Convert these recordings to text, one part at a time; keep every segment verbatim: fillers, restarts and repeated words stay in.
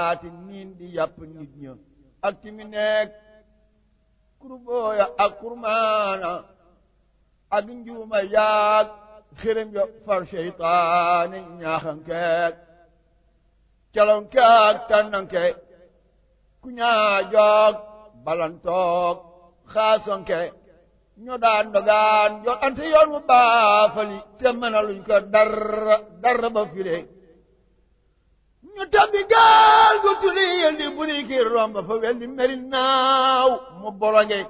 faati niin di yàpp nit ña ak timi nekk kurbooya ak kurmaana ak njuuma yaag xërëm ya far seytaane ñaaxankeek calonke ak tànnanke ku ñaajoog balantoog xaasonke ñoo daan dogaan yoon ante yoon mu baafali te mënaluñ ko dara dara ba file ñu tabbi gaal gu tuli yel di buri ki romb fa wel di meri naaw mu boroge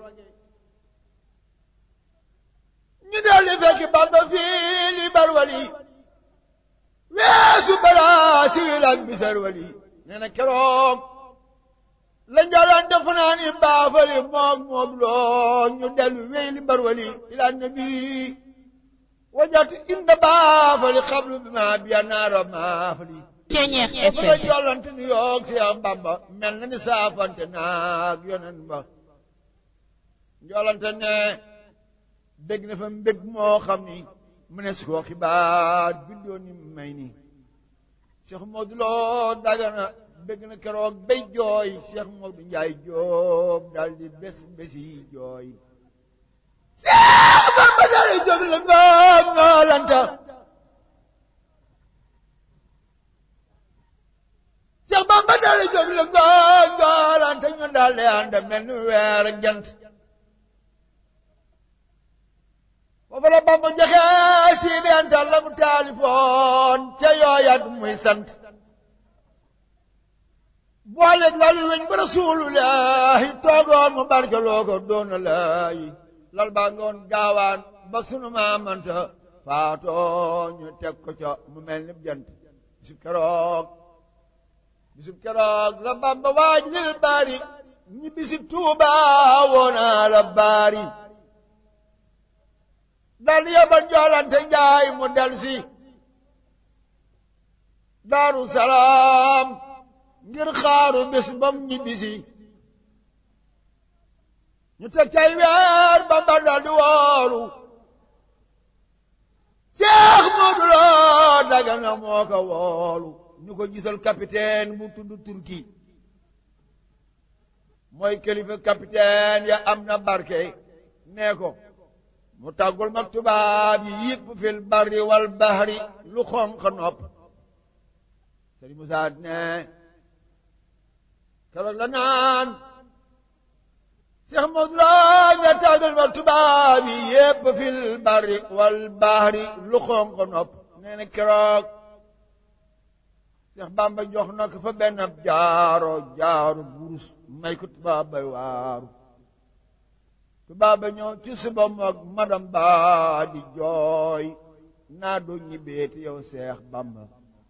ñu delli fekki Bamba fii li barwali weesu balaa siwil ak bisar wali nee na keroog la njalaan def naa ni baafali moog moog loo ñu dellu wéy li barwali ila nabi wajatu inda baafali xablu bi ma biya naara maafali Ceñeex F M la jollante ni yoog Seex Bamba mel na ni saafante naag yonen ba jollante ne dégg na fa mbég moo xam ni mu ne su ko xibaar bindoo ni may ni Cheikh Modou Lo Dagana bégg na keroog bay jooy Cheikh Modou Njaay Joob daal di bés bési jooy Cheikh Bamba daal di jóg la ngoog ngoolanta Cheikh Bamba daal di jóg la ngoog ngoolanta ñu daal di ànd mel ni weer ak jant foofu la Bamba joxe si dental la mu taalifoon ca yooyat muy sant booleeg lalu weñ ba Rasulullahi toogoon mu barkeloo ko doona laayi lal baa ngoon gaawaan ba sunu maamanta faatoo ñu teg ko ca mu mel ni jant bisub keroog bisub keroog la Bamba waaj lil baari ñi bisib Tuuba woona la baari dal yebal joolante njaay mu del si Daaru Salaam ngir xaaru bés bam ñibbisi ñu teg cay weer Bamba dal di woolu Seex Moodu Lo Dagana moo ko woolu ñu ko gisal capitaine bu tudd Turki mooy kilifa capitaine ya am na barke nee ko mu tàggul mag tubaab yi yëpp fil barri wal bahri lu xonq nopp Sëriñ Musaa ne keroog la naan Seex Moodu Lo nga tàggul mag tubaab yi yëpp fil barri wal bahri lu xonq nopp nee na keroog Seex Bamba jox na ko fa benn jaaro jaaro burus may ko tubaab bay waaru tubaab ba ñëw ci suba moog madam ba di jooy naa doo ñibbeeti yow Seex Bamba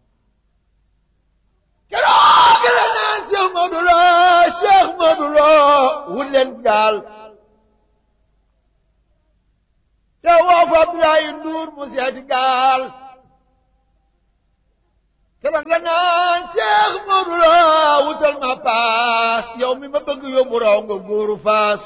keroog la naan Seex Moodu Lo Seex Moodu Lo wut leen gaal te woo fa Abdoulaye Nduur mu seeti gaal keroog la naan Seex Moodu Lo wutal ma paas yow mi ma bëgg yóbbu raw nga góoru Faas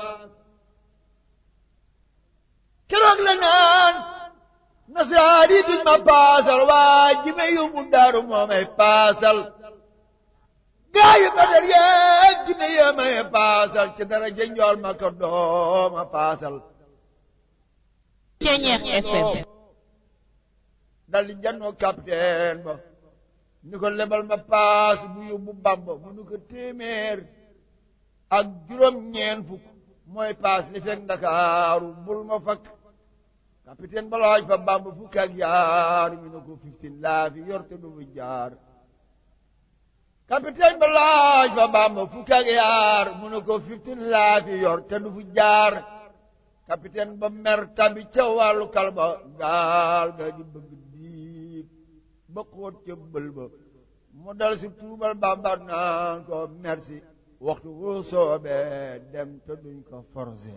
keroog la naan nasaraan yi duñ ma paasal waa ji may yóbbu daaru moo may paasal gaa yi Badar yeeg ji may yee may paasal ci dara jënjool ma ko dooma paasal Ceñeex F M dal di jannoo capitaine ba ni ko lebal ma paas bu yóbbu Bamba mu ni ko téeméer ak juróom ñeen fukk mooy paas li fekk Ndakaaru bul ma fakk capitaine ba laaj fa Bamba fukk ak yaar mi ne ko fifteen laa fi yor te du fi jaar capitaine ba laaj fa Bamba fukk ak yaar mu ne ko fifteen laa fi yor te du fi jaar capitaine ba mer tabi ca wàllu kalba gaal ga di bëgg diib ba xóot ca bël ba mu dal si tuubal Bamba naan ko merci waxtu wu soobee dem te duñ ko forcé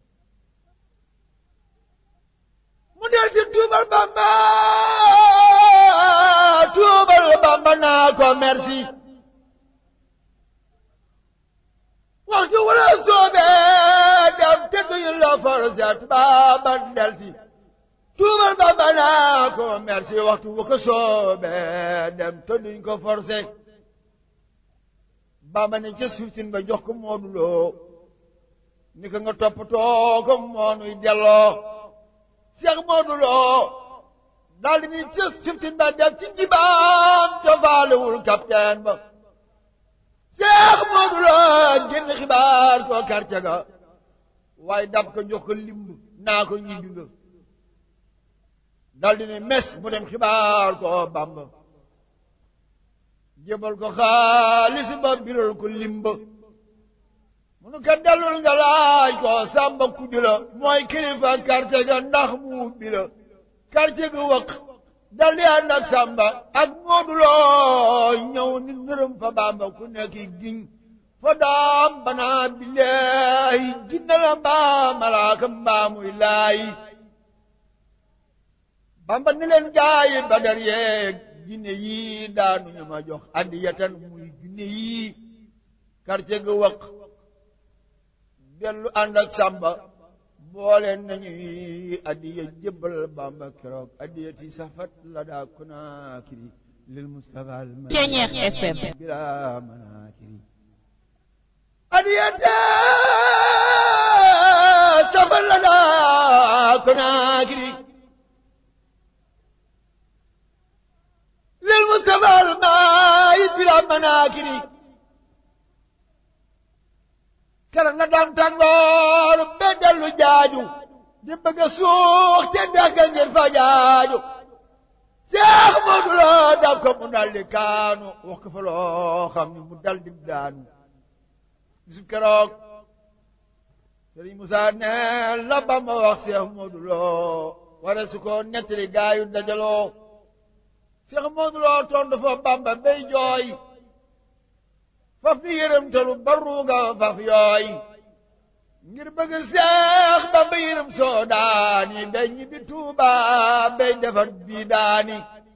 mu del si tuubal Bamba tuubal Bamba naa ko merci waxtu wu la soobee dem te duñ la forcé Bamba del si tuubal Bamba naa ko merci waxtu wu ko soobee dem te duñ ko forcé Bamba ne ca suuftin ba jox ko Moodu Lo ni ko nga toppatoo ko moonuy delloo Seex Moodu Lo daldi ni ca suuftin ba def ci jibaam te faalewul capitaine ba Seex Moodu Lo génn xibaar ko quartier ga waaye dab ko jox ko limb naa ko ñibbi nga daldi ne mes mu dem xibaar ko Bamba jébal ko xaalis ba biral ko limba munu ko dellul nga laaj ko Samba Kuju la mooy kilifa quartier ga ndax mu ubbi la quartier ga wëq daldi ànd ak Samba ak Moodu Lo ñëw ni nërëm fa Bamba ku nekk giñ fa daam banaa billaahi ginna la mbaa malaaka mbaa muy laayi Bamba ni leen gaayi Badar yeeg jinne yii daanuñu ma jox adiyatan muy jinne yii quartier ga wëq dellu ànd ak Samba boole nañuy adiya jébbal Bamba keroog adiyati safat la daa Konaakiri lil Mustafa al Ceñeex F M bila manakiri adiyati safat la daa Konaakiri lil Mustafa al maayi bila manakiri keroog na daan tàngoor ba dellu jaaju di bëgg a suux te dagga ngir fa jaaju Seex Moodu Lo daf ko mu daldi kaanu wax ko fa loo xam ni mu daldi daanu bisub keroog Sëriñ Musaa ne la Bamba wax Seex Moodu Lo wara su ko nettali gaayu dajaloo Seex Moodu Lo tontu fa Bamba bay jooy faf ni yërëm talu baruga faf yooy ngir bëgg Seex Bamba yërëm soodaani bay ñibbi Tuuba bay defar bii daani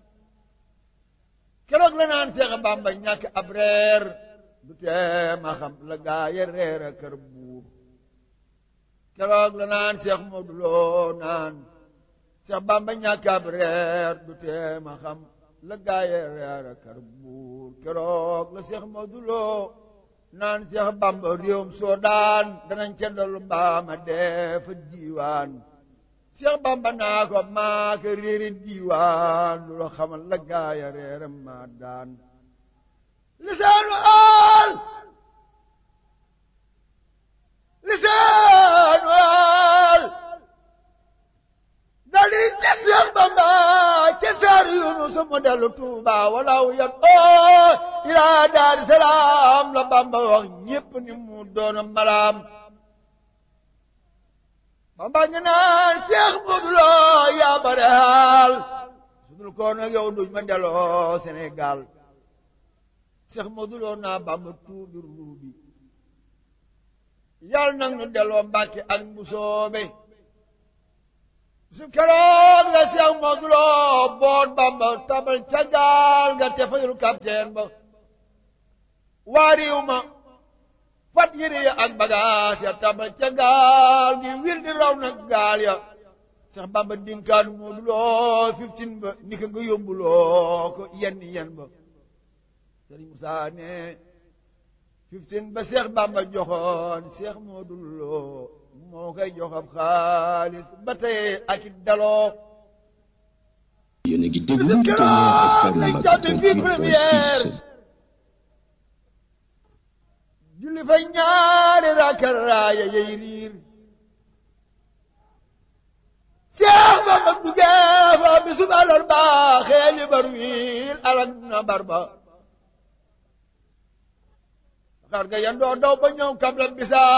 keroog la naan Seex Bamba ñàkk ab reer du tee ma xam la gaaye reer a kër buur keroog la naan Seex Moodu Lo naan Seex Bamba ñàkk ab reer du tee ma xam la gaaye reer a kër buur keroog la Seex Moodu Lo naan Seex Bamba réewum Soodaan danañ ca dollu mbaama def diiwaan Seex Bamba naa ko maa ko réeri diiwaan lu la xamal la gaaya reeram maa daan lisaanu aal lisaanu aal daldi ca Seex Bamba ca saar Yunus mu dellu Tuuba walaaw yat oo ilaa Daari Salaam la Bamba wax ñépp ni mu doona malaam Bamba ngi naan Seex Moodu Lo yaa bare haal su dul ko nag yow duñ ma delloo Sénégal Seex Moodu Lo naa Bamba tuubi ruubi yàlla nag nu delloo Mbàkke ak Mbusoobe su keroog la Seex Moodu Lo boot Bamba tabal ca gaal nga te fayul capitaine ba waa réew ma fat yére ya ak bagaas ya tabal ca gaal gi wir di raw nag gaal ya Seex Bamba dinkaan Moodu Lo fifteen ba ni ko nga yóbbuloo ko yenn yenn ba Sëriñ Musaa ne fifteen ba Seex Bamba joxoon Seex Moodu Lo moo koy joxam xaalis ba tey ak it daloo yéen a ngi déglu Ceñeex F M première julli fa ñaari rakka raaya yey riir Seex Bamba duggee fa bisub àllarba xeeli bar wiil alak na barba xar ga yandoo daw ba ñëw kabla bisaa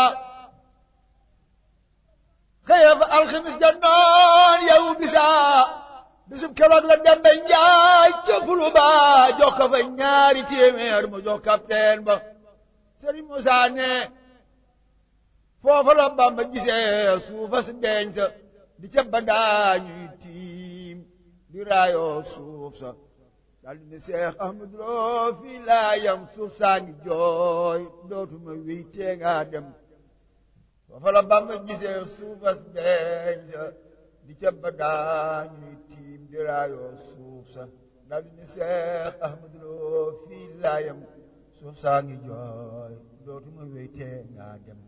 xëye fa alxamis ja noon yow bisaa bisub keroog la Demba Njaay ca fulu ba jox ko fa ñaari téeméer mu jox capitaine ba Sëriñ Musaa ne foofa la Bamba gisee suufa si deeñ sa di ca badaañuy tiim di raayoo suuf sa daldi ne Seex Ahmadu Lo fii laa yam suuf saa ngi jooy dootuma wéy tee ngaa dem foofa la Bamba gisee suufa si deeñ sa di ca badaañuy tiim di raayoo suuf sa daldi ne Seex Ahmadu Lo fii laa yam suuf saa ngi jooy dootuma wéytee naa dem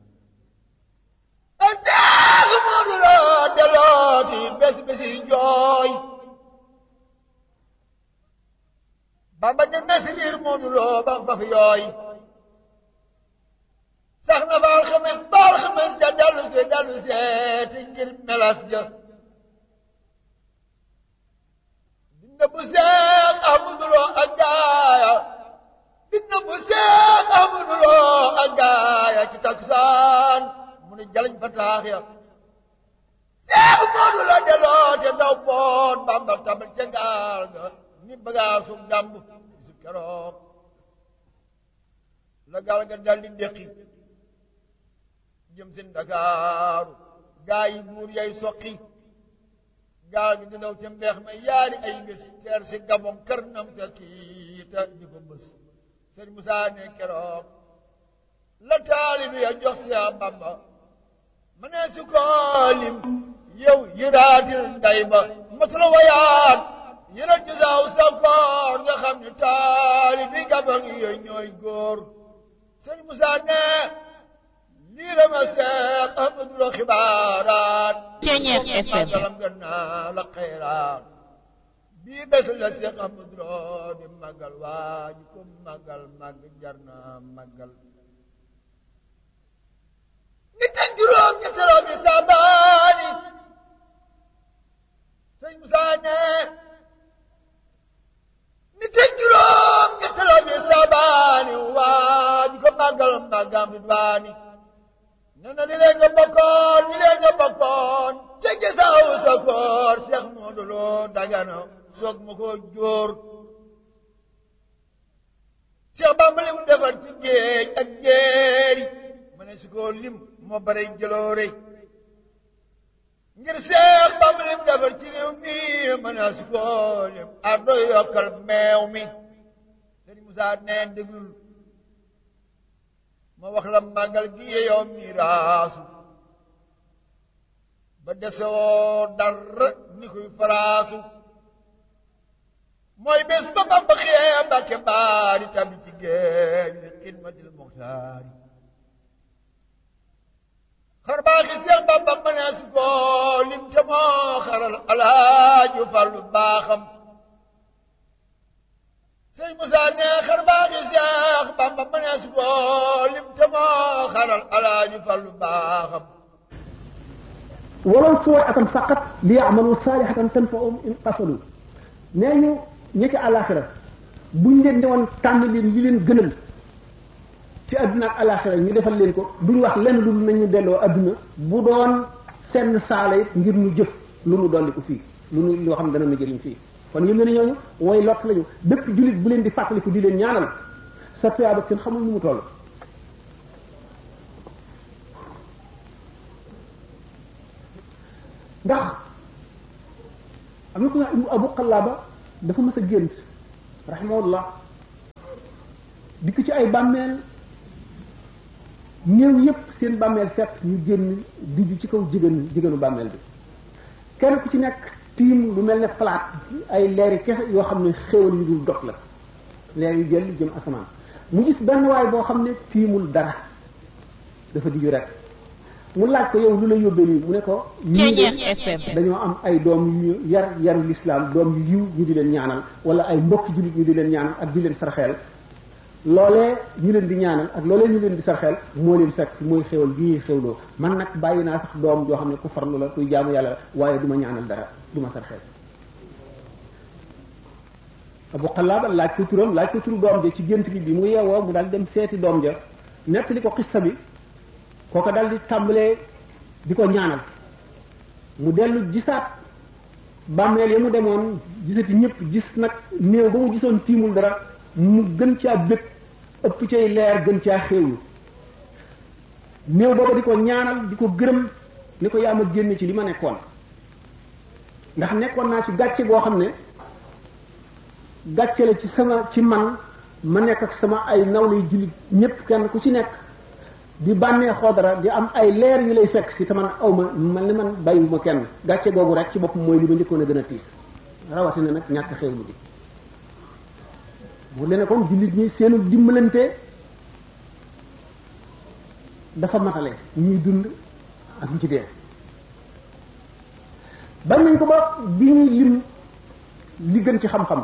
Seex Moodu Lo delooti bés bési jooy Bamba ne Nasir Moodu Lo ba fa fi yooy sax na baal xames baal xames ja dellu see dellu see te ngir melas ja dina bu Seex Ahmadu Lo ak gaaya dina bu Seex Ahmadu Lo ak gaaya ci takusaan mu ne jaliñ fa taax ya Seex Moodu Lo delloo te ndaw boon Bamba tabal ca gaal ga ni bagaasu damb su keroog la gaal ga dal di déqi jëm seen Dakaaru gaa yi buur yay soqi gaal gi di daw ca mbeex ma yaari ay ngës teer si Gabon kër nam sa kiita di ko bës Sëriñ Musaa ne keroog la taalibi ya jox si Bamba ma ne su ko lim yow yëraatil nday ba matula wayaat yëral gisaaw sa koor nga xam ne taalibi Gabon yi ñooy góor Sëriñ Musaa ne lii la ma Seex Ahmadu Lo xibaaraat Ceeñeer F M magalam gën naa la xayraat bii bés la Seex Ahmadu Lo di magal waa ji ko magal mag jar na magal nit ak juróom ñetteeloo bi Sabaani Sëñ Musaa ne nit ak juróom ñetteeloo bi Sabaani waa ji ko magal magam Ridwaani nee na li leen nga bokkoon li leen nga bokkoon te gisaaw sa koor Seex Moodu Lo Dagana soog ma ko jóor Seex Bamba li mu defar ci géej ak jéeri ma ne su ko lim moo bare jëloore ngir Seex Bamba li mu defar ci réew mi ma ne su ko lim ardo yokkal meew mi Sëriñ Musaa neen déglul ma wax la màggal gi yow miraasu ba desewoo dara ni kuy faraasu mooy bés ba Bamba xee Mbàkke baari tabi ci géej li xidmatil muxtaari xar baaxi Seex Bamba mënees ko lim te moo xaral Alaaji Fallu baaxam Sëñ Musaa ne xar baaxi Seex Bamba mënees ko lim te moo xaral Alaaji Fallu baaxam walaw suwa'atan faqat liya'malu saalihatan tanfa'uhum in qafalu nee ñu ñi ci àllaaxira buñ leen di woon tànn leen li leen gënal ci àdduna ak àllaaxira ñu defal leen ko duñ wax lenn lu nañu delloo àdduna bu doon seen saala it ngir ñu jëf lu nu dolli ko fii lu nu loo xam ne dana na jëriñ fii kon ñu ne ñooñu way lott lañu bépp jullit bu leen di fàttaliku di leen ñaanal sa tuyaaba kenn xamul nu mu toll ndax am na ko wax Abu Qallaaba dafa mës a gént rahimahullah dikk ci ay bàmmeel néew yépp seen bàmmeel fekk ñu génn dijju ci kaw jigéen jigéenu bàmmeel bi kenn ku ci nekk tiim lu mel ne palaat ay leeri kese yoo xam ne xéwal yu dul dog la leer yu jël jëm asamaan mu gis benn waay boo xam ne tiimul dara dafa dijju rek mu laaj ko yow lu la yóbbee nii mu ne ko Ceeñeer F M dañoo am ay doom yu yar yaru lislaam doom yu yiw ñu di leen ñaanal wala ay mbokki jullit ñu di leen ñaanal ak di leen sarxeel loolee ñu leen di ñaanal ak loolee ñu leen di sarxeel moo leen fekk mooy xewal gi ñuy xewloo man nag bàyyi naa sax doom joo xam ne ku farlu la kuy jaamu yàlla waaye du ma ñaanal dara du ma sarxeel Abu Qallaaba laaj ko turam laaj ko turu doom ja ci gént gi bi mu yeewoo mu daal dem seeti doom ja nettali ko xissa bi kooka dal di tàmbalee di ko ñaanal mu dellu gisaat bàmmeel ya mu demoon gisati ñëpp gis nag néew ba mu gisoon tiimul dara mu gën caa bëgg ëpp cay leer gën caa xéewlu néew booba di ko ñaanal di ko gërëm ni ko yaa ma génn ci li ma nekkoon ndax nekkoon naa ci gàcce goo xam ne gàcce la ci sama ci man ma nekk ak sama ay nawle jullit ñëpp kenn ku ci nekk di bànnee xoodara di am ay leer yu lay fekk si te man aw ma man ni man bàyyiwuma kenn gàcce googu rek ci bopp mooy li ma njëkkoon a gën a tiis rawatina nag ñàkk xéewlu bi mu leen kon jullit ñi seenu dimbalante dafa matale ñuy dund ak ñu ci dee bañ nañ ko ba bi ñuy lim li gën ci xam-xam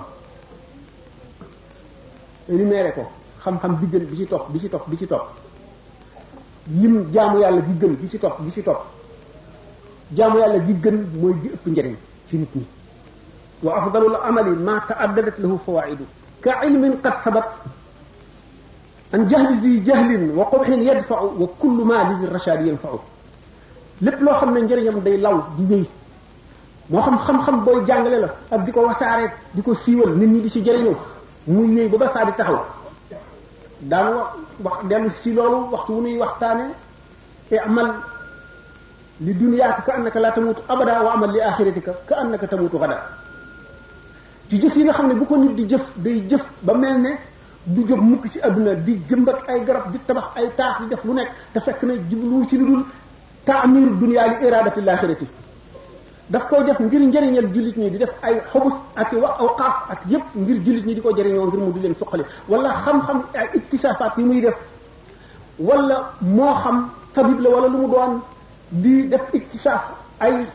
énuméré ko xam-xam bi gën bi ci topp bi ci topp bi ci topp lim jaamu yàlla bi gën bi ci topp bi ci topp jaamu yàlla bi gën mooy bi ëpp njëriñ ci nit ñi wa afdalul amali ma taaddadat lahu fawaidu ka ilmin qad sabat an jahli di jahlin wa qubhin yadfau wa kullu ma li rashadi yanfau lépp loo xam ne njëriñam day law di wéy moo xam xam-xam booy jàngale la ak di ko wasaaree di ko siiwal nit ñi di ci jëriñoo muy wéy ba ba saa di taxaw daan wax wax dellu ci loolu waxtu wu nuy waxtaane e amal li dunyaaka ka annaka la tamutu abada wa amal li axiratika ka annaka tamutu gada ci jëf yi nga xam ne bu ko nit di jëf day jëf ba mel ne du jóg mukk ci adduna di jëmbat ay garab di tabax ay taax di def lu nekk te fekk na jublu ci lu dul taamir dunya li iradati l-axirati daf koy def ngir njëriñal jullit ñi di def ay xobus ak i wax awqaaf ak yépp ngir jullit ñi di ko jëriñoo ngir mu di leen suqali wala xam-xam ay iktisaafaat yi muy def wala moo xam tabib la wala lu mu doon di def iktisaaf ay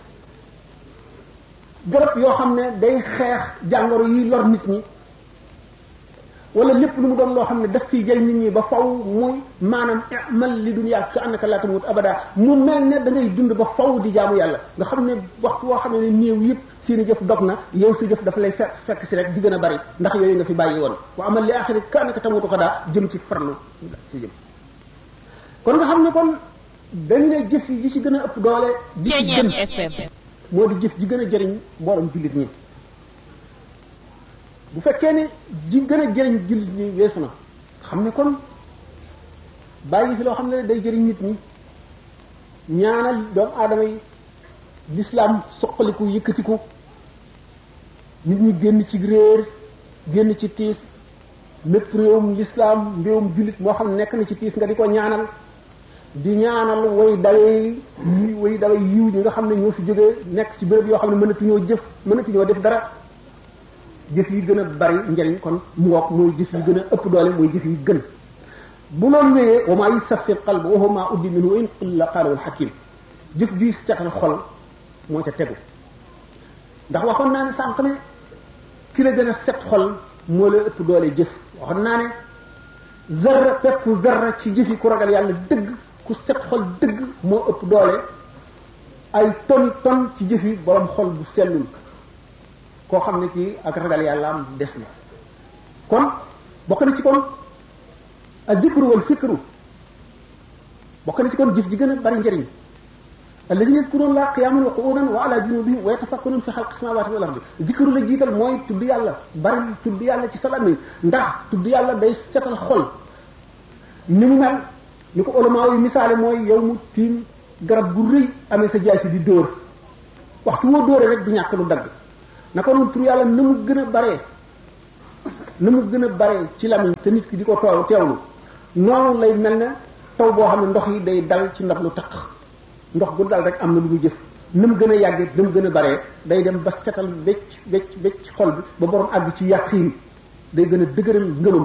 garab yoo xam ne day xeex jàngoro yi lor nit ñi wala lépp lu mu doon loo xam ne daf fiy jël nit ñi ba faw muy maanaam amal li dunya ka annaka la tamut abada mu mel ne da ngay dund ba faw di jaamu yàlla nga xam ne waxtu woo xam ne néew yëpp seeni jëf dog na yow si jëf dafa lay fekk fekk si rek di gën a bari ndax yooyu nga fi bàyyi woon wa amal li axiri ka annaka tamutu xadaa jëm ci farlu si jëm kon nga xam ne kon dañu ne jëf yi ci gën a ëpp doole di ci gën moo di jëf ji gën a jëriñ mboolem jullit ñi bu fekkee ne ji gën a jëriñ jullit ñi weesu na xam ne kon bàyyi fi loo xam ne day jëriñ nit ñi ñaanal doomu aadama yi lislaam suqaliku yëkkatiku nit ñi génn ci réer génn ci tiis mépp réewum lislaam réewum jullit moo xam ne nekk na ci tiis nga di ko ñaanal di ñaanal way dawe yi way dawe yiw ñi nga xam ne ñoo fi jógee nekk ci béréb yoo xam ne mënatuñoo jëf mënatuñoo def dara jëf yi gën a bari njëriñ kon mu ngoog mooy jëf yi gën a ëpp doole mooy jëf yi gën bu loolu wéyee wa maa yusaffi qalb wa huwa maa uddi minhu in qilla qaala al hakim jëf bi setal xol moo ca tegu ndax waxoon naa ne sànq ne ki la gën a set xol moo la ëpp doole jëf waxoon naa ne zarra pepp zarra ci jëf yi ku ragal yàlla dëgg ku set xol dëgg moo ëpp doole ay ton ton ci jëf yi borom xol bu sellul koo xam ne kii ak ragal yàlla am des na kon bokk na ci kon al dikru wal fikru bokk na ci kon jëf ji gën a bari njëriñ alladina yadkuruna llaha qiyaman wa qu'udan wa ala junubihim wa yatafakkaruna fi xalqi samawati wal ardi dikru la jiital mooy tudd yàlla bari tudd yàlla ci sa làmmiñ ndax tudd yàlla day setal xol ni mu mel ni ko ulama yi misaale mooy yow mu tiim garab gu rëy amee sa jaay si di dóor waxtu woo dóoree rek du ñàkk lu dagg naka noonu tur yàlla na mu gën a baree na mu gën a baree ci lamiñ te nit ki di ko toow teewlu noonu lay mel ne taw boo xam ne ndox yi day dal ci ndox lu taq ndox gu dal rek am na lu muy jëf na mu gën a yàggee na mu gën a baree day dem ba setal becc becc becc xol bi ba borom àgg ci yaqiin day gën a dëgëral ngëmam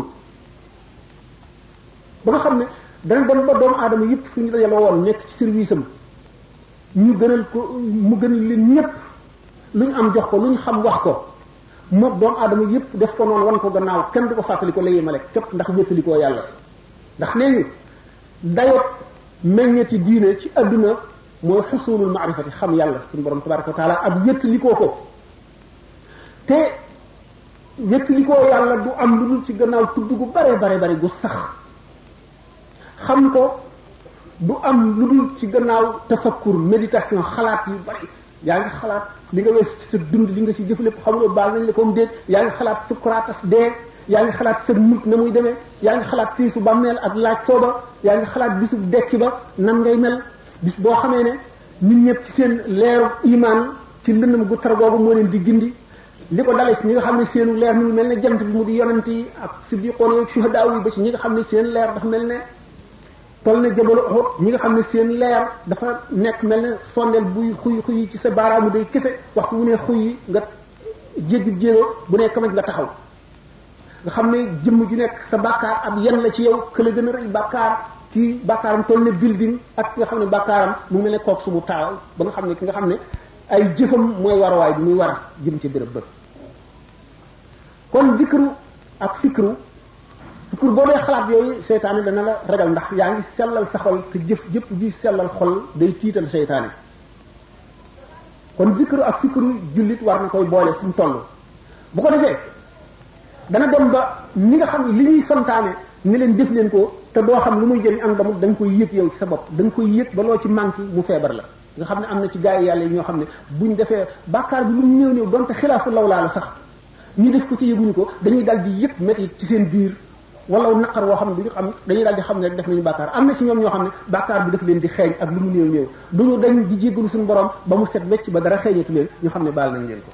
ba nga xam ne dana dem ba doomu aadama yëpp suñu dajaloo woon nekk ci service am ñu gënal ko mu gënal leen ñëpp lu ñu am jox ko lu ñu xam wax ko moom doomu aadama yëpp def ko noonu wan ko gannaaw kenn du ko fàttali ko la yemale képp ndax wéttali koo yàlla ndax nee ñu dayot meññeti diine ci adduna mooy xusulul maarifati xam yàlla suñu borom tabaraka wa taala ak wéttali koo ko te wéttali koo yàlla du am lu dul ci gannaaw tudd gu bare bare bare gu sax xam ko du am lu dul ci gannaaw tafakkur méditation xalaat yu bari yaa ngi xalaat li nga wees ci sa dund li nga ci jëf lépp xamuloo baal nañ la comme déet yaa ngi xalaat sukraatas dee yaa ngi xalaat sa mut na muy demee yaa ngi xalaat tiisu bàmmeel ak laaj sooba yaa ngi xalaat bisu dekki ba nan ngay mel bis boo xamee ne nit ñëpp ci seen leeru imaan ci lëndëm gu tar googu moo leen di gindi li ko dalee ci ñi nga xam ne seenu leer mi ngi mel ne jant bi mu di yonent yi ak siddiqoon yi shuhadaa yi ba ci ñi nga xam ne seen leer dafa mel ne toll na jabalu Uhud ñi nga xam ne seen leer dafa nekk mel ne sondeel buy xuy xuy ci sa baaraamu day kese waxtu mu ne xuy yi nga jéggi jéego bu ne kamaj nga taxaw nga xam ne jëmm ju nekk sa bàkkaar ab yan la ci yow kële gën a rëy bàkkaar kii bàkkaaram toll ne building ak ki nga xam ne bàkkaaram mu mel ne kook su mu taaw ba nga xam ne ki nga xam ne ay jëfam mooy waruwaay bi muy war a jëm ci béréb ba kon zikru ak fikru fikru boo dee xalaat yooyu seytaane dana la ragal ndax yaa ngi sellal sa xol te jëf jëpp ji sellal xol day tiital seytaane kon zikru ak fikru jullit war na koy boole fu mu toll bu ko defee dana dem ba ni nga xam ne li ñuy santaane ni leen def leen ko te doo xam lu muy jëriñ am damut da nga koy yëg yow ci sa bopp da nga koy yëg ba loo ci manqué mu feebar la nga xam ne am na ci gaa yi yàlla yi ñoo xam ne buñ defee bàkkaar bi lu mu néew néew donte xilaafu law laa la sax ñu def ko ci yëguñu ko dañuy dal di yëg métti ci seen biir wala naqar woo xam ne duñu xam dañuy dal di xam ne rek def nañu bàkkaar am na ci ñoom ñoo xam ne bàkkaar bi daf leen di xeeñ ak lu mu néew néew duñu dañ di jéggalu suñu borom ba mu set wecc ba dara xeeñatu leen ñu xam ne baal nañ leen ko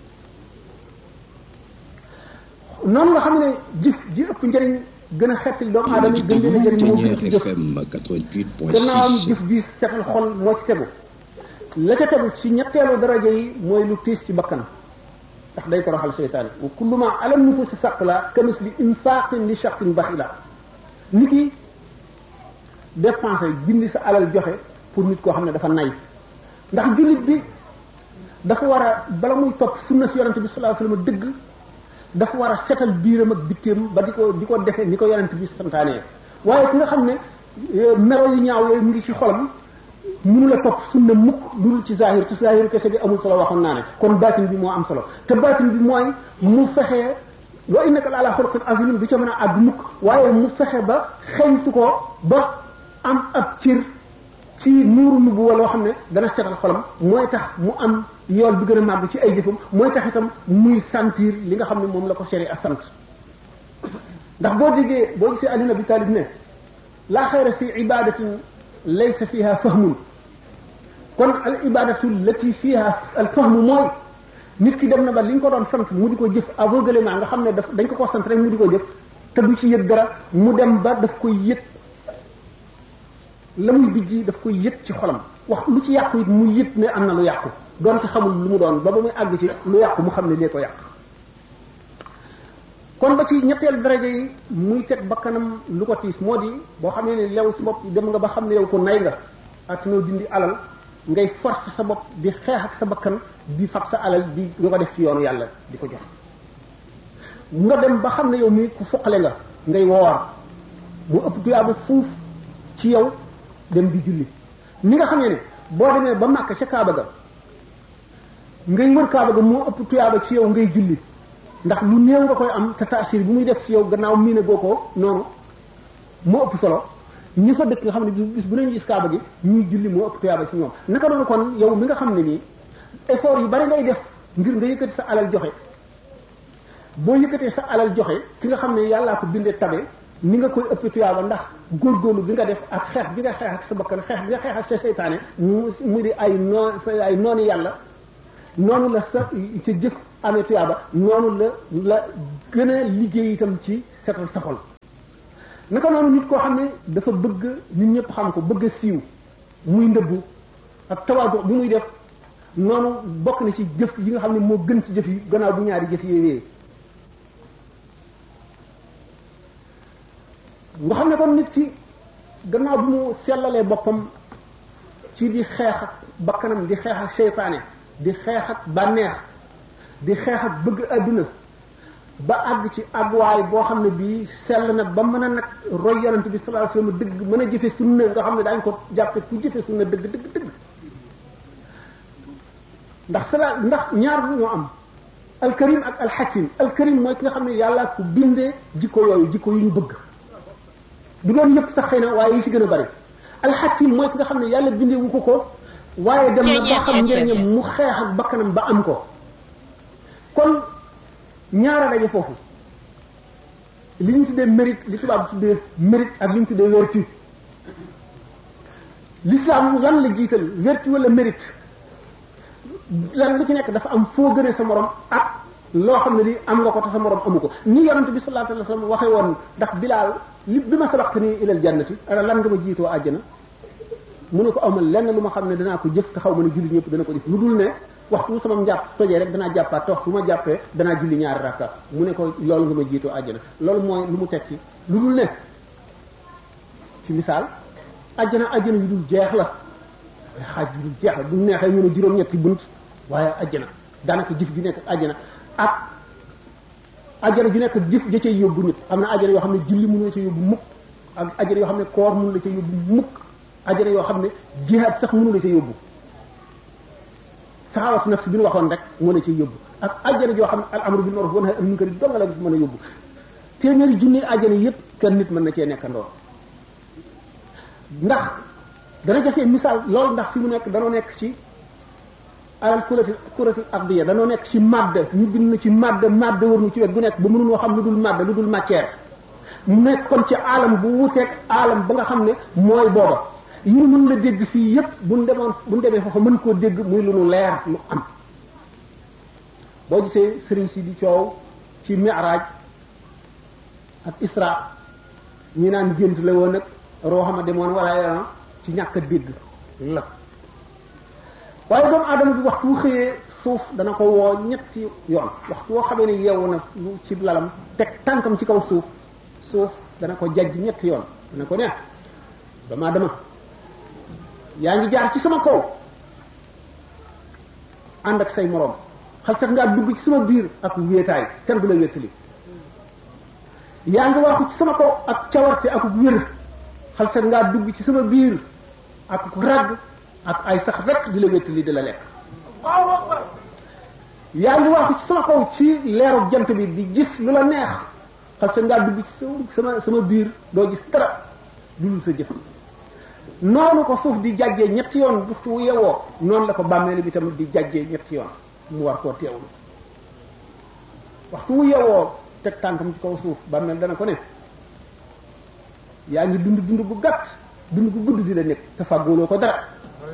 noonu nga xam ne jëf ji ëpp njëriñ gën a xettali doomu aadama gën leen a njëriñ moo gën ci jëf gannaawam jëf ji setal xol moo ci tegu la ca tegu ci ñetteelu daraja yi mooy lu tiis ci bakkan ndax day toroxal seytaane wa kullu ma alam nufusi saqla kamis li infaqin li shaxsin baxila nit ki dépensé bindi sa alal joxe pour nit koo xam ne dafa nay ndax jullit bi dafa war a bala muy topp sunna si yonente bi sallallahu alayhi wasallam dëgg dafa war a setal biiram ak bitteem ba di ko di ko defe ni ko yonente bi santaane waaye ki nga xam ne melo yu ñaaw yooyu mu ngi ci xolam mënu la topp sunna mukk lu dul ci zahir ci zahir kese bi amul solo waxoon naa ne kon baatin bi moo am solo te baatin bi mooy mu fexe wa innaka la ala xuluqin azim du ca mën a àgg mukk waaye mu fexe ba xeñtu ko ba am ab cër ci nuuru nubu wala loo xam ne dana setal xolam mooy tax mu am yool bi gën a màgg ci ay jëfam mooy tax itam muy sentir li nga xam ne moom la ko seri a sant ndax boo déggee boo gisee Ali ibn Abi Talib ne laa xayra fi ibadatin laysa fiha fahmun kon al ibadatu lati fiha al fahmu mooy nit ki dem na ba li ñu ko doon sant mu di ko jëf aveuglément nga xam ne daf dañ ko ko sant rek mu di ko jëf te du ci yëg dara mu dem ba daf koy yëg la muy bijji daf koy yëg ci xolam wax lu ci yàqu it mu yëg ne am na lu yàqu doonte xamul lu mu doon ba ba muy àgg ci lu yàqu mu xam ne lee ko yàq kon ba ci ñetteel daraja yi muy teg bakkanam lu ko tiis moo di boo xamee ne lew si bopp dem nga ba xam ne yow ko nay nga ak noo dindi alal ngay force sa bopp di xeex ak sa bakkan di fab sa alal di nga ko def ci yoonu yàlla di ko jox nga dem ba xam ne yow mi ku foqale nga ngay woor mu ëpp tuyaaba fuuf ci yow dem di julli ni nga xamee ne boo demee ba Màkka ca Kaaba ga ngay wër Kaaba ga moo ëpp tuyaaba ci yow ngay julli ndax lu néew nga koy am te taasir bu muy def ci yow gannaaw miine goo ko noonu moo ëpp solo ñi fa dëkk nga xam ne bis bu nañu gis Kaaba gi ñuy julli moo ëpp tuyaaba ci ñoom naka doon kon yow mi nga xam ne nii effort yu bari ngay def ngir nga yëkkati sa alal joxe boo yëkkatee sa alal joxe ki nga xam ne yàllaa ko bindee tabe ni nga koy ëpp tuyaaba ndax góorgóorlu bi nga def ak xeex bi nga xeex ak sa bakkan xeex bi nga xeex ak sa seytaane mu mu di ay noon ay noonu yàlla noonu la sa sa jëf amee tuyaaba noonu la la gën a liggéey itam ci setal sa xol naka noonu nit koo xam ne dafa bëgg nit ñëpp xam ko bëgg a siiw muy ndëbbu ak tawaadu bi muy def noonu bokk na ci jëf yi nga xam ne moo gën ci jëf yi gannaaw bu ñaari jëf yooyu nga xam ne kon nit ki gannaaw bi mu sellalee boppam ci di xeex ak bakkanam di xeex ak seytaane di xeex ak bànneex di xeex ak bëgg adduna ba àgg ci àgguwaay boo xam ne bii sell na ba mën a nag roy yonent bi sallallahu alayhi wasallam dëgg mën a jëfe sunna nga xam ne daañu ko jàppe ku jëfe sunna dëgg dëgg dëgg ndax sala ndax ñaar bu ñoo am alkarim ak alxakim alkarim mooy ki nga xam ne yàlla ku bindee jikko yooyu jikko yu ñu bëgg du doon yëpp sax xëy na waaye yi ci gën a bari alxakim mooy ki nga xam ne yàlla bindee wu ko ko waaye dem na ba xam njëriñam mu xeex ak bakkanam ba am ko kon ñaara daje foofu li ñu tuddee mérite li tubaab tuddee mérite ak li ñu tuddee vertu l'islam lan la jiital vertu wala mérite lan lu ci nekk dafa am foo gënee sa morom ak loo xam ne li am nga ko te sa morom amu ko ni yonent bi sallallahu alayhi wasallam waxee woon ndax bilaal li bi ma sabaqtani ilal jannati ana lan nga ma jiitoo àjjana mu ne ko amal lenn lu ma xam ne danaa ko jëf te xaw ma ne jullit ñëpp dana ko def lu dul ne waxtu sama njàpp tojee rek danaa jàppaat te waxtu ma jàppee danaa julli ñaari rakka mu ne ko loolu nga ma jiitoo àjjana loolu mooy lu mu teg ci lu dul ne ci misaal àjjana àjjana yu dul jeex la xaaj yu dul jeex la bu neexee ñu ne juróom-ñetti bunt waaye àjjana daanaka jëf ju nekk àjjana ak àjjana ju nekk jëf ja cay yóbbu nit am na àjjana yoo xam ne julli mënu la ca yóbbu mukk ak àjjana yoo xam ne koor mënu la ca yóbbu mukk àjjana yoo xam ne jihaad sax mënu la ca yóbbu saxaawat nafs bi ñu waxoon rek moo la ca yóbbu ak àjjana joo xam ne al amru bil ma'ruf wa nahyi anil munkar dong la mën a yóbbu téeméeri junni àjjana yépp kenn nit mën na cee nekkandoo ndax dana jafee misaal loolu ndax fi mu nekk danoo nekk ci alal kurati kurati ardiya danoo nekk ci madd ñu bind na ci madd madd wër ñu ci wet gu nekk ba mënunoo xam lu dul madd lu dul matière mu nekk kon ci alam bu wuteeg alam ba nga xam ne mooy booba yi ñu mën la dégg fii yépp buñ demoon buñ demee foofa mën koo dégg muy lu nu leer lu am boo gisee sëriñ si di coow ci mi'raj ak isra ñi naan gént la woon nag roo xam a demoon wala ci ñàkk a dégg la waaye doomu aadama bi waxtu wu xëyee suuf dana ko woo ñetti yoon waxtu woo xamee ne yeewu na lu ci lalam teg tànkam ci kaw suuf suuf dana ko jajj ñetti yoon dana ko ne doomu aadama yaa ngi jaar ci sama kaw ànd ak say moroom xal sax ngaa dugg ci sama biir ak wéetaay kenn du la wéttali yaa ngi waxu ci sama kaw ak cawarte ak wér xal sax ngaa dugg ci sama biir ak ragg ak ay sax rek di la wéttali di la lekk yaa ngi waxu ci sama kaw ci leeru jant bi di gis lu la neex xal sax ngaa dugg ci sama sama biir doo gis dara dul sa jëf noonu ko suuf di jàjjee ñetti yoon bu fu yewoo noonu la ko bàmmeel bi tamit di jàjjee ñetti yoon mu war koo teewlu waxtu wu yewoo teg tànkam ci kaw suuf bàmmeel dana ko ne yaa ngi dund dund bu gàtt dund bu gudd di la nekk te fàggooloo ko dara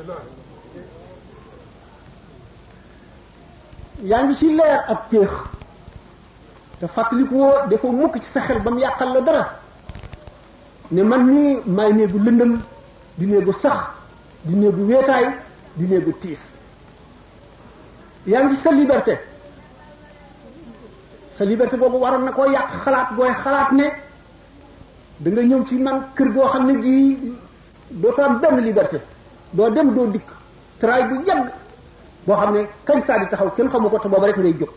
yaa ngi ci leer ak téex te fàttaliku woo dafa mukk ci sa xel ba mu yàqal la dara ne man nii maay néegu lëndëm di néegu sax di néegu weetaay di néegu tiis yaa ngi sa liberté sa liberté boobu waroon na koo yàq xalaat booy xalaat ne da nga ñëw ci man kër goo xam ne gii doo fa am benn liberté doo dem doo dikk tray bu yàgg boo xam ne kañ saa di taxaw kenn xamu ko te booba rek ngay jóg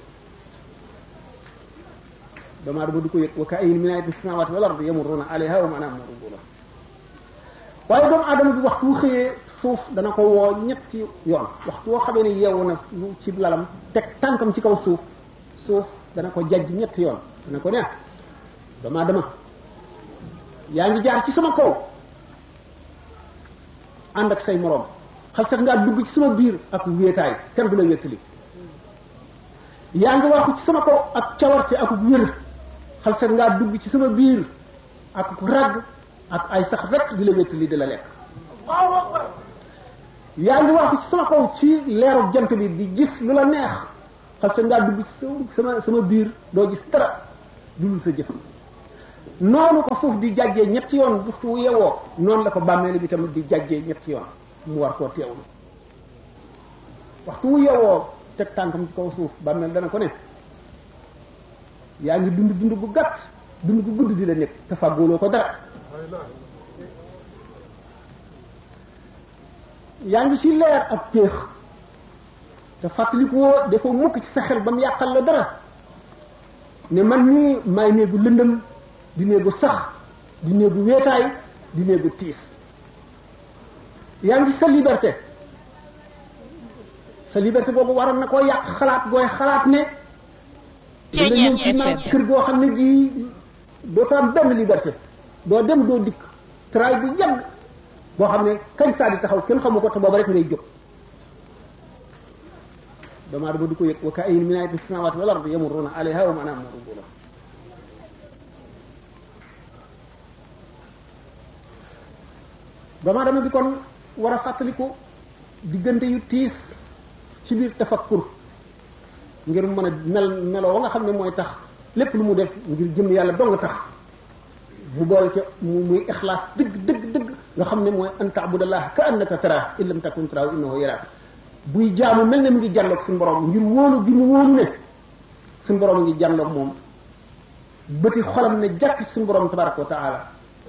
damaa dama du ko yëg wa ka'ayyin min ayatin fis samawati wal ardi yamurruna alayha wa ma nahnu murridun waaye doomu aadama bi waxtu wu xëyee suuf dana ko woo ñetti yoon waxtu woo xamee ne yeewu na lu ci lalam teg tànkam ci kaw suuf suuf dana ko jajj ñetti yoon dana ko ne doomu aadama yaa ngi jaar ci sama kaw ànd ak say moroom xal sax ngaa dugg ci sama biir ak wéetaay kenn du la wéttali yaa ngi waxu ci sama kaw ak cawarte ak wér xal sax ngaa dugg ci sama biir ak ragg ak ay sax rek di la wéttali di la lekk yaa ngi waxu ci sama kaw ci leeru jant bi di gis lu la neex xal sax ngaa dugg ci sama sama biir doo gis dara dul sa jëf noonu ko suuf di jàjjee ñetti yoon bu fu yewoo noonu la ko bàmmeel bi tamit di jàjjee ñetti yoon mu war koo teewlu waxtu wu yewoo teg tànkam ci kaw suuf bàmmeel dana ko ne yaa ngi dund dund bu gàtt dund bu gudd di la nekk te fàggooloo ko dara yaa ngi ci leer ak téex te fàttaliku woo dafa mukk ci sa xel ba mu yàqal la dara ne man nii maay néegu lëndëm di néegu sax di néegu weetaay di néegu tiis yaa ngi sa liberté sa liberté boobu waroon na koo yàq xalaat booy xalaat ne da nga ñëw ci man kër goo xam ne gii doo fa am benn liberté doo dem doo dikk tray bu yàgg boo xam ne kañ saa di taxaw kenn xamu ko te booba rek ngay jóg doomu aadama du ko yëg wa ka'ayyin min ayatin fis samawati wal ardi yamurruna alayha wa ma nahnu murridun doomu aadama bi kon war a fàttaliku diggante yu tiis ci biir tafakkur ngir mën a mel meloo wa nga xam ne mooy tax lépp lu mu def ngir jëm yàlla dong tax mu boole ca mu muy ixlaas dëgg dëgg dëgg nga xam ne mooy an ta'budallaha ka annaka taraah in lam takun taraahu innahu yaraak buy jaamu mel ne mu ngi jàlloog suñu borom ngir wóolu gi mu wóolu ne suñu borom ngi jàlloog moom bëti xolam ne jàkk suñu borom tabaraka wa taala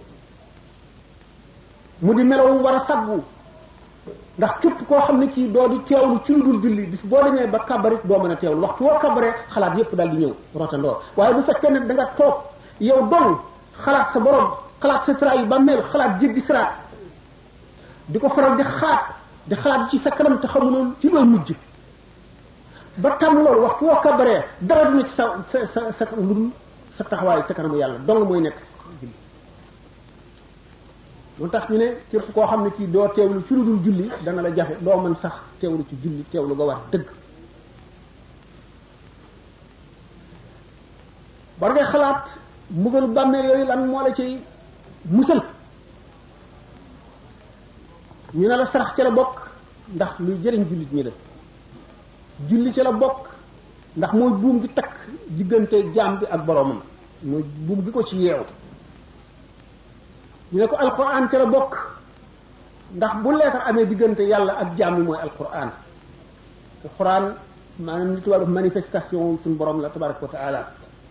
mu di melow war a saggu ndax képp koo xam ne kii doo di teewlu ci lu dul julli bis boo demee ba kabarit doo mën a teewlu waxtu woo kabaree xalaat yépp daal di ñëw rotandoor waaye bu fekkee ne da nga toog yow dong xalaat sa borom xalaat sa tra yu bàmmeel xalaat jéggi siraat di ko faral di xalaat di xalaat ci sa kanam te xamuloo ci looy mujj ba tàmm loolu waxtu woo kabaree dara dina ci sa sa sa sa lu dul sa taxawaay sa kanamu yàlla dong mooy nekk moo tax ñu ne képp koo xam ne kii doo teewlu ci lu dul julli dana la jafe doo mën sax teewlu ci julli teewlu nga war dëgg war ngay xalaat mbugalu bàmmeel yooyu lan moo la ciy musal ñu ne la sarax ca la bokk ndax luy jëriñ jullit ñi la julli ca la bokk ndax mooy buum gi takk diggante jaam bi ak boroomam mooy buum gi ko ci yeew ñu ne ko alquran ca la bokk ndax bu leetar amee diggante yàlla ak jaam bi mooy alquran alquran maanaam li tubaab manifestation suñu borom la tabaraka wa taala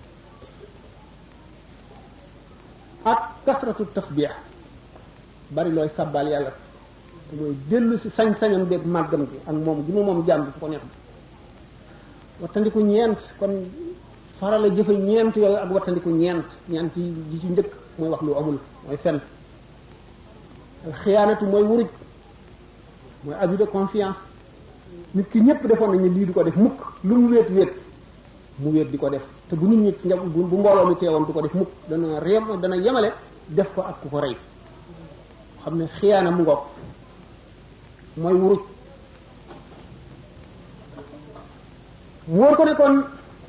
ak kasratu tasbih bari looy sabbal yàlla te mooy dellu si sañ-sañam beeg màggam gi ak moom gi mu moom jaam bi fu ko neex wattandiku ñeent kon faral a jëfe ñeent yooyu ak wattandiku ñeent ñeent yi ci njëkk mooy wax lu amul mooy fen xiyaanatu mooy wuruj mooy abus de confiance nit ki ñëpp defoon nañu lii di ko def mukk lu mu wéet wéet mu wéet di ko def te bu nit ñi bu mbooloo mi teewoon du ko def mukk dana réem dana yemale def ko ak ku ko rey xam ne xiyaana mu ngoog mooy wuruj wóor ko ne kon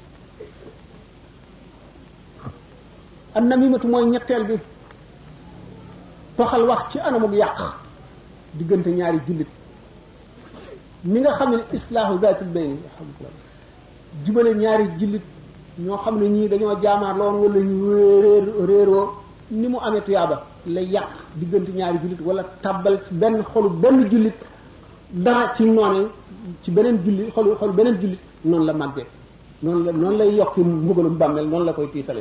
an namimatu mooy ñetteel bi toxal wax ci anamuk yàq diggante ñaari jullit ni nga xam ne islaahu zaatil bayni jubale ñaari jullit ñoo xam ne ñii dañoo jaamaar loon wala ñu réer réeroo ni mu amee tuyaaba lay yàq diggante ñaari jullit wala tàbbal ci benn xolu benn jullit dara ci noone ci beneen jullit xolu xolu beneen jullit noonu la màggee noonu la noonu lay yokki mbugalum bàmmeel noonu la koy tiisale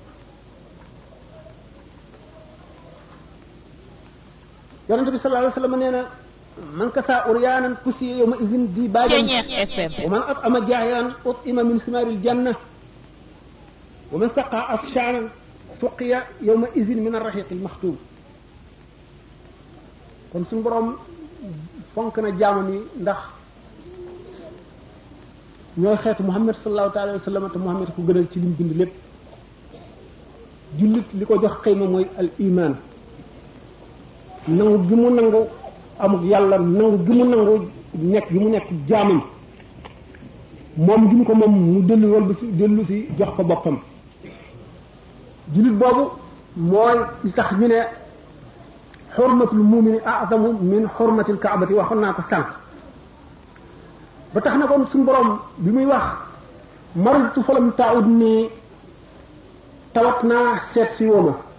yonente bi sallallahu alayhi wa sallam nee na man kasa uryaanan kusiya yawma idin di baajan wa man at'ama jaahilan ut'ima min simaaril janna wa man saqa afshaanan suqiya yawma idin min ar-rahiqil maxtuum kon suñu borom fonk na jaamu ni ndax ñooy xeetu Muhammad sallallahu alayhi wa sallam te Muhammad ko gënal ci lim bind lépp jullit li ko jox xëyma mooy al iman nangu gi mu nangu amuk yàlla nangu gi mu nangu nekk gi mu nekk jaamam moom gi mu ko moom mu dellu wal ba si dellu si jox ko boppam jullit boobu mooy tax ñu ne xurmatul mumini a'zamu min xurmatil kaabati waxoon naa ko sànq ba tax na kon suñu borom bi muy wax maridtu falam taud nii tawat naa seet si wooma